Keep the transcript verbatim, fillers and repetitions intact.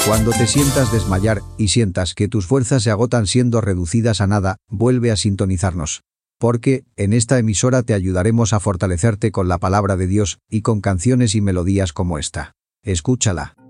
Cuando te sientas desmayar y sientas que tus fuerzas se agotan siendo reducidas a nada, vuelve a sintonizarnos. Porque, en esta emisora te ayudaremos a fortalecerte con la palabra de Dios y con canciones y melodías como esta. Escúchala.